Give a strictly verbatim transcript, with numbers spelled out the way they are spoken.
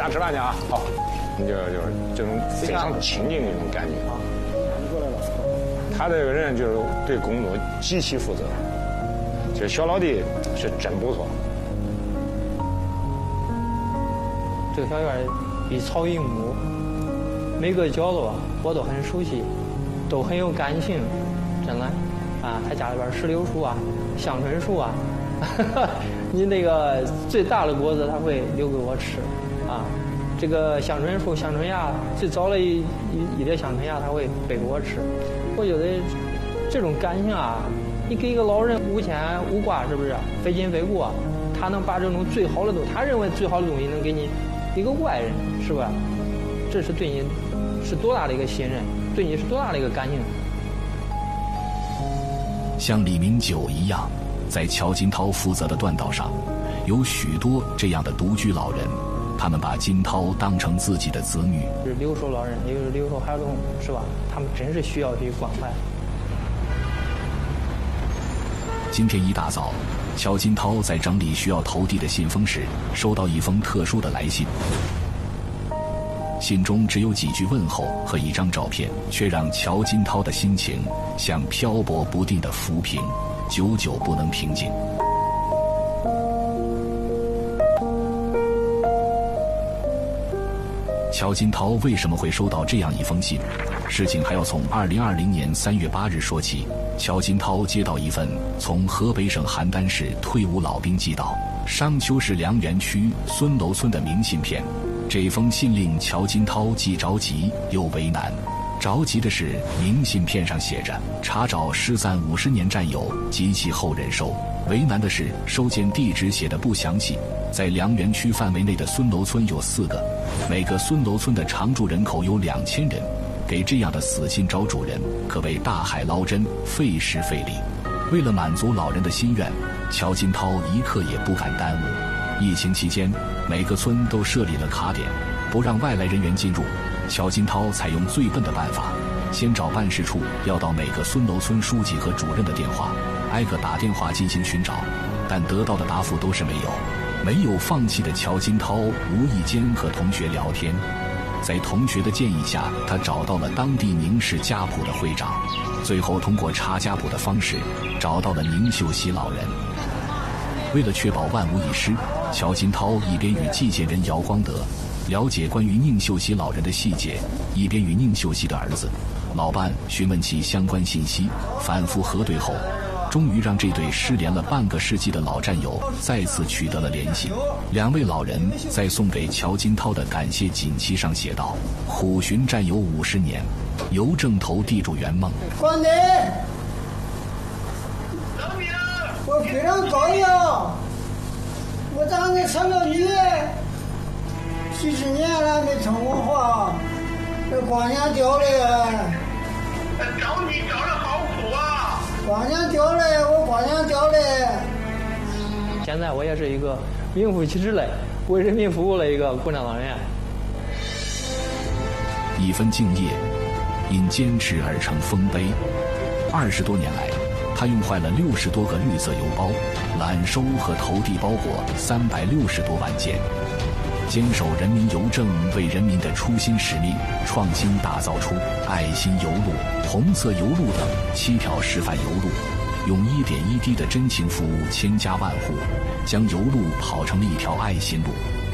家吃饭去啊。好，你就就是这种非常亲近的一种感觉。他这个人就是对工作极其负责，这小老弟是真不错。 这个小院一草一木，每个角落我都很熟悉，都很有感情，真的。啊，他家里边石榴树啊，香椿树啊，你那个最大的果子他会留给我吃，啊，这个香椿树、香椿芽最早的一一一点香椿芽他会背给我吃。我觉得这种感情啊，你给一个老人无牵无挂，是不是？非亲非故啊，他能把这种最好的东西，他认为最好的东西能给你一个外人，是吧？这是对你是多大的一个信任，对你是多大的一个感情。 像李明九一样，在乔金涛负责的断道上，有许多这样的独居老人，他们把金涛当成自己的子女。 是留守老人，也就是留守孩童，是吧？他们真是需要去关怀。 今天一大早，乔金涛在整理需要投递的信封时，收到一封特殊的来信。信中只有几句问候和一张照片，却让乔金涛的心情像漂泊不定的浮萍，久久不能平静。乔金涛为什么会收到这样一封信？事情还要从二零二零年三月八日说起。乔金涛接到一份从河北省邯郸市退伍老兵寄到商丘市梁园区孙楼村的明信片。这封信令乔金涛既着急又为难。着急的是，明信片上写着查找失散五十年战友及其后人收。为难的是，收件地址写的不详细。在梁园区范围内的孙楼村有四个，每个孙楼村的常住人口有两千人。给这样的死信找主人，可谓大海捞针，费时费力。为了满足老人的心愿，乔金涛一刻也不敢耽误。疫情期间，每个村都设立了卡点，不让外来人员进入。乔金涛采用最笨的办法，先找办事处要到每个孙楼村书记和主任的电话，挨个打电话进行寻找，但得到的答复都是没有。没有放弃的乔金涛无意间和同学聊天，在同学的建议下，他找到了当地宁氏家谱的会长，最后通过查家谱的方式找到了宁秀喜老人。为了确保万无一失，乔金涛一边与寄件人姚光德了解关于宁秀喜老人的细节，一边与宁秀喜的儿子、老伴询问其相关信息，反复核对后，终于让这对失联了半个世纪的老战友再次取得了联系。两位老人在送给乔金涛的感谢锦旗上写道：苦寻战友五十年，邮政投地主圆梦。 关德，我非常高兴，我长得成了女，几十年了没通过话，这光娘掉了， 找你找的好苦啊！ 光娘掉了，我光娘掉了。 现在我也是一个名副其实的为人民服务的一个共产党员。 一分敬业，因坚持而成丰碑。二十多年来，他用坏了六十多个绿色邮包，揽收和投递包裹三百六十多万件，坚守人民邮政为人民的初心使命，创新打造出爱心邮路、红色邮路等七条示范邮路，用一点一滴的真情服务千家万户，将邮路跑成了一条爱心路。